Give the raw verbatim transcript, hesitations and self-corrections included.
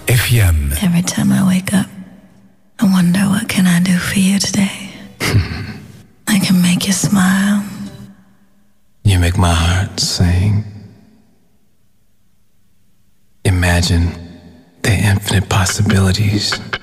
F M. Every time I wake up, I wonder what can I do for you today? I can make you smile. You make my heart sing. Imagine the infinite possibilities.